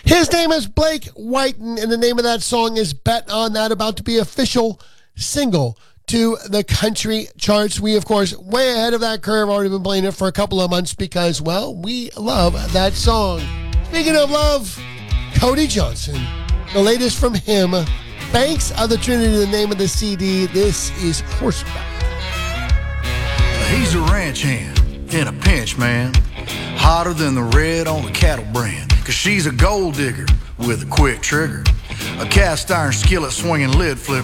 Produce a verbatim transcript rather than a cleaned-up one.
His name is Blake Whiten, and the name of that song is Bet on That, about to be official single to the country charts. We, of course, way ahead of that curve, already been playing it for a couple of months because, well, we love that song. Speaking of love, Cody Johnson, the latest from him, Banks of the Trinity, the name of the C D. This is Horseback. He's a ranch hand in a pinch, man, hotter than the red on the cattle brand, cause she's a gold digger with a quick trigger, a cast iron skillet swinging lid flipper,